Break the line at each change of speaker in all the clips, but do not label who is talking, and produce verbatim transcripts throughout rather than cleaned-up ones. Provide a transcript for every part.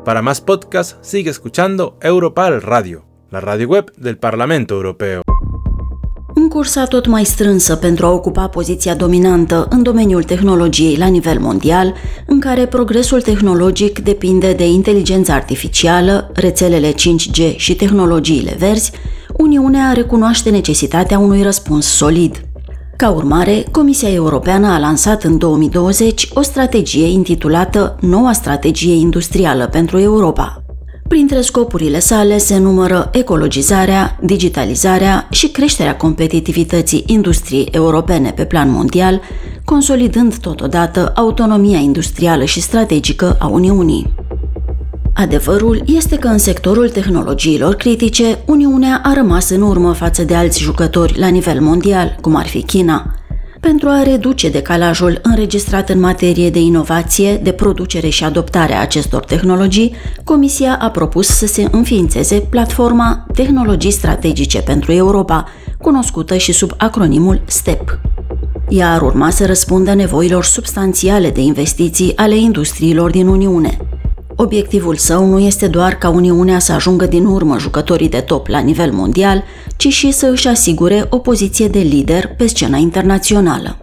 Para más podcasts, sigue escuchando Europal Radio, la radio web del Parlamento Europeo.
În cursa tot mai strânsă pentru a ocupa poziția dominantă în domeniul tehnologiei la nivel mondial, în care progresul tehnologic depinde de inteligența artificială, rețelele cinci G și tehnologiile verzi, Uniunea recunoaște necesitatea unui răspuns solid. Ca urmare, Comisia Europeană a lansat în două mii douăzeci o strategie intitulată Noua strategie industrială pentru Europa. Printre scopurile sale se numără ecologizarea, digitalizarea și creșterea competitivității industriei europene pe plan mondial, consolidând totodată autonomia industrială și strategică a Uniunii. Adevărul este că în sectorul tehnologiilor critice, Uniunea a rămas în urmă față de alți jucători la nivel mondial, cum ar fi China. Pentru a reduce decalajul înregistrat în materie de inovație, de producere și adoptare a acestor tehnologii, Comisia a propus să se înființeze platforma Tehnologii Strategice pentru Europa, cunoscută și sub acronimul STEP. Ea ar urma să răspundă nevoilor substanțiale de investiții ale industriilor din Uniune. Obiectivul său nu este doar ca Uniunea să ajungă din urmă jucătorii de top la nivel mondial, ci și să își asigure o poziție de lider pe scena internațională.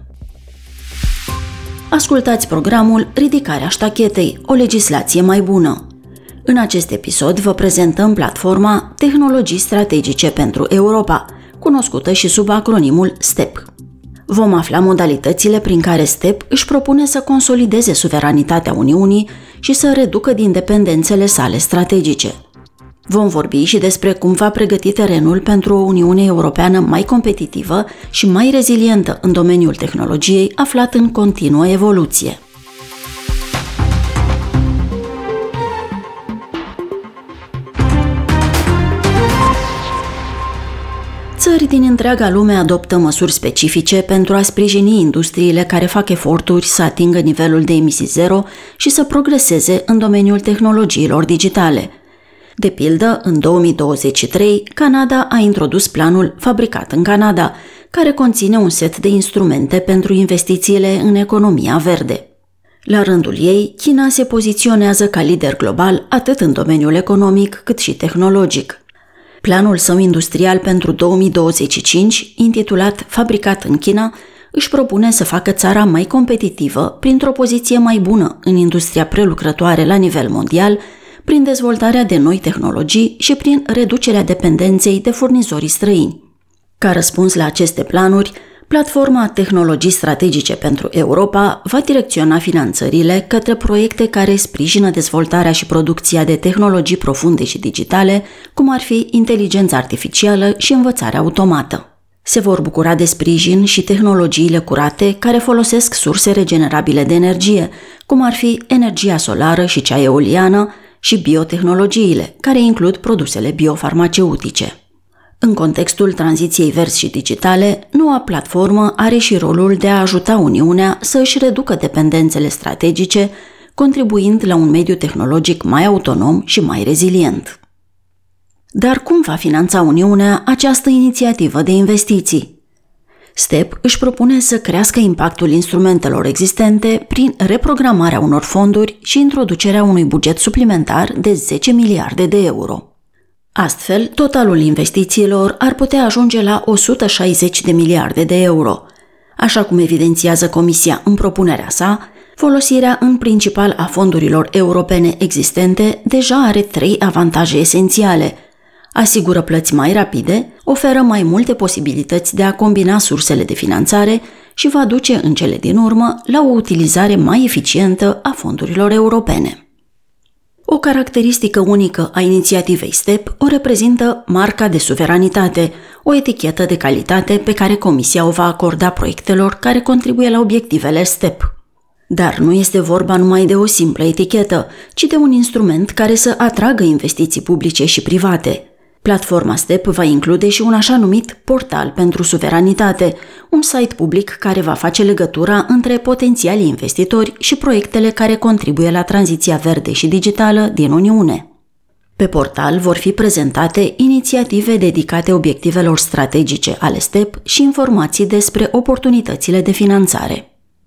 Ascultați programul Ridicarea ștachetei, o legislație mai bună. În acest episod vă prezentăm platforma Tehnologii Strategice pentru Europa, cunoscută și sub acronimul STEP. Vom afla modalitățile prin care STEP își propune să consolideze suveranitatea Uniunii și să reducă din dependențele sale strategice. Vom vorbi și despre cum va pregăti terenul pentru o Uniune Europeană mai competitivă și mai rezilientă în domeniul tehnologiei, aflat în continuă evoluție. Țări din întreaga lume adoptă măsuri specifice pentru a sprijini industriile care fac eforturi să atingă nivelul de emisii zero și să progreseze în domeniul tehnologiilor digitale. De pildă, în două mii douăzeci și trei, Canada a introdus planul Fabricat în Canada, care conține un set de instrumente pentru investițiile în economia verde. La rândul ei, China se poziționează ca lider global atât în domeniul economic cât și tehnologic. Planul său industrial pentru două mii douăzeci și cinci, intitulat Fabricat în China, își propune să facă țara mai competitivă printr-o poziție mai bună în industria prelucrătoare la nivel mondial, prin dezvoltarea de noi tehnologii și prin reducerea dependenței de furnizorii străini. Ca răspuns la aceste planuri, platforma Tehnologii Strategice pentru Europa va direcționa finanțările către proiecte care sprijină dezvoltarea și producția de tehnologii profunde și digitale, cum ar fi inteligența artificială și învățarea automată. Se vor bucura de sprijin și tehnologiile curate care folosesc surse regenerabile de energie, cum ar fi energia solară și cea eoliană, și biotehnologiile, care includ produsele biofarmaceutice. În contextul tranziției verzi și digitale, noua platformă are și rolul de a ajuta Uniunea să își reducă dependențele strategice, contribuind la un mediu tehnologic mai autonom și mai rezilient. Dar cum va finanța Uniunea această inițiativă de investiții? STEP își propune să crească impactul instrumentelor existente prin reprogramarea unor fonduri și introducerea unui buget suplimentar de zece miliarde de euro. Astfel, totalul investițiilor ar putea ajunge la o sută șaizeci de miliarde de euro. Așa cum evidențiază Comisia în propunerea sa, folosirea în principal a fondurilor europene existente deja are trei avantaje esențiale. Asigură plăți mai rapide, oferă mai multe posibilități de a combina sursele de finanțare și va duce în cele din urmă la o utilizare mai eficientă a fondurilor europene. O caracteristică unică a inițiativei STEP o reprezintă marca de suveranitate, o etichetă de calitate pe care Comisia o va acorda proiectelor care contribuie la obiectivele STEP. Dar nu este vorba numai de o simplă etichetă, ci de un instrument care să atragă investiții publice și private. Platforma STEP va include și un așa numit portal pentru suveranitate, un site public care va face legătura între potențialii investitori și proiectele care contribuie la tranziția verde și digitală din Uniune. Pe portal vor fi prezentate inițiative dedicate obiectivelor strategice ale STEP și informații despre oportunitățile de finanțare.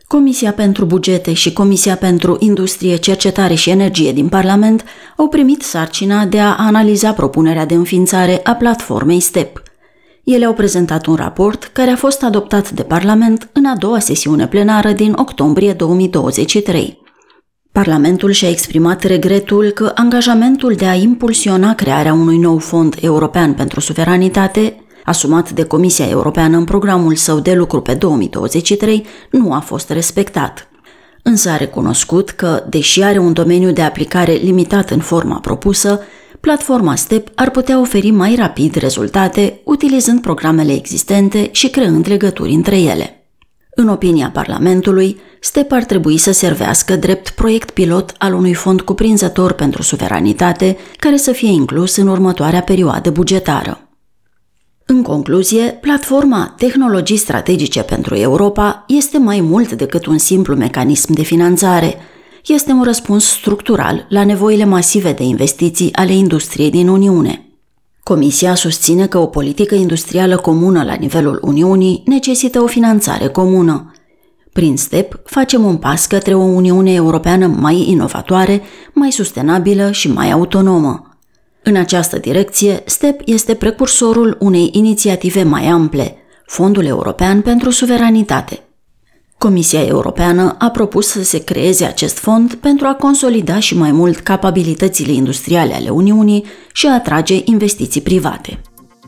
Comisia pentru Bugete și Comisia pentru Industrie, Cercetare și Energie din Parlament au primit sarcina de a analiza propunerea de înființare a platformei STEP. Ele au prezentat un raport care a fost adoptat de Parlament în a doua sesiune plenară din octombrie două mii douăzeci și trei. Parlamentul și-a exprimat regretul că angajamentul de a impulsiona crearea unui nou fond european pentru suveranitate, asumat de Comisia Europeană în programul său de lucru pe două mii douăzeci și trei, nu a fost respectat. Însă a recunoscut că, deși are un domeniu de aplicare limitat în forma propusă, platforma STEP ar putea oferi mai rapid rezultate utilizând programele existente și creând legături între ele. În opinia Parlamentului, STEP ar trebui să servească drept proiect pilot al unui fond cuprinzător pentru suveranitate care să fie inclus în următoarea perioadă bugetară. În concluzie, platforma Tehnologii Strategice pentru Europa este mai mult decât un simplu mecanism de finanțare. Este un răspuns structural la nevoile masive de investiții ale industriei din Uniune. Comisia susține că o politică industrială comună la nivelul Uniunii necesită o finanțare comună. Prin STEP facem un pas către o Uniune Europeană mai inovatoare, mai sustenabilă și mai autonomă. În această direcție, STEP este precursorul unei inițiative mai ample, Fondul European pentru Suveranitate. Comisia Europeană a propus să se creeze acest fond pentru a consolida și mai mult capabilitățile industriale ale Uniunii și a atrage investiții private.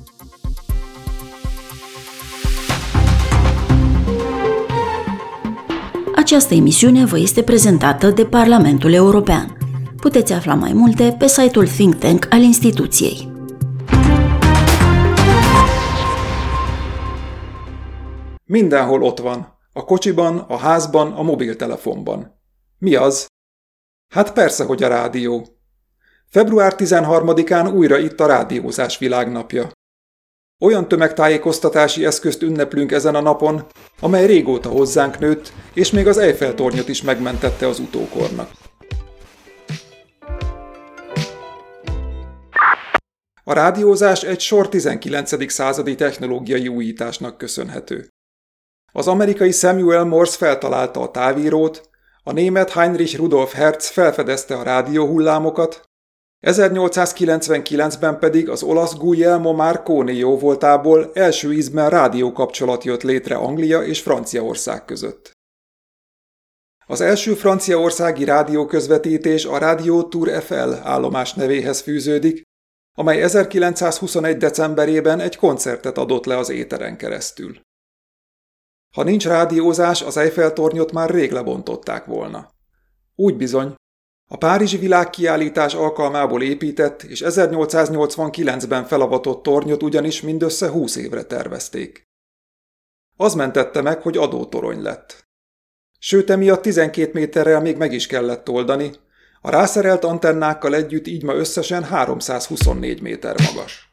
Această emisiune vă este prezentată de Parlamentul European. Puteți afla mai multe pe site-ul Think Tank al instituției.
Mindenhol ott van. A kocsiban, a házban, a mobiltelefonban. Mi az? Hát persze, hogy a rádió. február tizenharmadikán újra itt a rádiózás világnapja. Olyan tömegtájékoztatási eszközt ünneplünk ezen a napon, amely régóta hozzánk nőtt, és még az Eiffel-tornyot is megmentette az utókornak. A rádiózás egy sor tizenkilencedik századi technológiai újításnak köszönhető. Az amerikai Samuel Morse feltalálta a távírót, a német Heinrich Rudolf Hertz felfedezte a rádióhullámokat, ezernyolcszázkilencvenkilencben pedig az olasz Guglielmo Marconi jóvoltából első ízben rádiókapcsolat jött létre Anglia és Franciaország között. Az első franciaországi rádióközvetítés a Radio Tour Eiffel állomás nevéhez fűződik, amely ezerkilencszázhuszonegy decemberében egy koncertet adott le az éteren keresztül. Ha nincs rádiózás, az Eiffel-tornyot már rég lebontották volna. Úgy bizony, a Párizsi világkiállítás alkalmából épített és ezernyolcszáznyolcvankilencben felavatott tornyot ugyanis mindössze húsz évre tervezték. Az mentette meg, hogy adótorony lett. Sőt, emiatt tizenkét méterrel még meg is kellett oldani, a rászerelt antennákkal együtt így ma összesen háromszázhuszonnégy méter magas.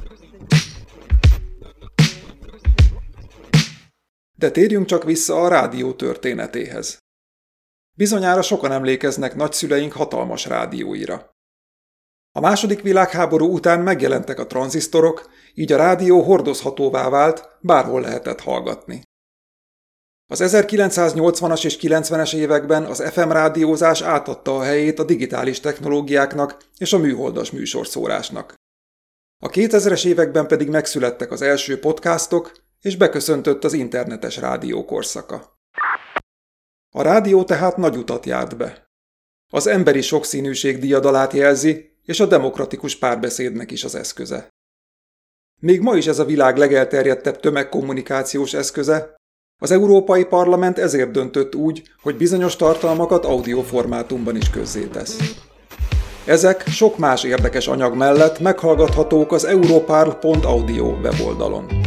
De térjünk csak vissza a rádió történetéhez. Bizonyára sokan emlékeznek nagyszüleink hatalmas rádióira. A második világháború után megjelentek a tranzisztorok, így a rádió hordozhatóvá vált, bárhol lehetett hallgatni. Az ezerkilencszáznyolcvanas és kilencvenes években az ef em rádiózás átadta a helyét a digitális technológiáknak és a műholdas műsorszórásnak. A kétezres években pedig megszülettek az első podcastok, és beköszöntött az internetes rádió korszaka. A rádió tehát nagy utat járt be. Az emberi sokszínűség diadalát jelzi, és a demokratikus párbeszédnek is az eszköze. Még ma is ez a világ legelterjedtebb tömegkommunikációs eszköze, az Európai Parlament ezért döntött úgy, hogy bizonyos tartalmakat audioformátumban is közzétesz. Ezek sok más érdekes anyag mellett meghallgathatók az europarl pont audio weboldalon.